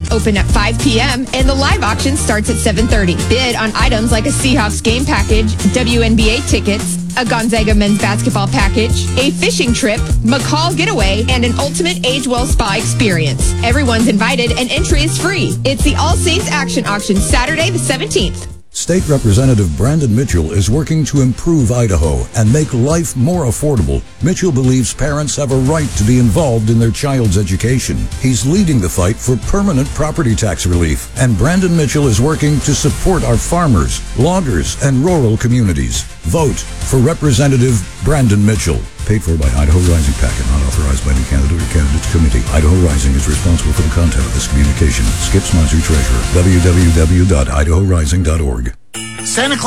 open at 5 p.m., and the live auction starts at 7:30. Bid on items like a Seahawks game package, WNBA tickets, a Gonzaga men's basketball package, a fishing trip, McCall getaway, and an ultimate age-well spa experience. Everyone's invited and entry is free. It's the All Saints Action Auction, Saturday the 17th. State Representative Brandon Mitchell is working to improve Idaho and make life more affordable. Mitchell believes parents have a right to be involved in their child's education. He's leading the fight for permanent property tax relief, and Brandon Mitchell is working to support our farmers, loggers, and rural communities. Vote for Representative Brandon Mitchell. Paid for by Idaho Rising Packet, not authorized by any candidate or candidates committee. Idaho Rising is responsible for the content of this communication. Skip Smizer, Treasurer. www.idahorising.org. Santa Claus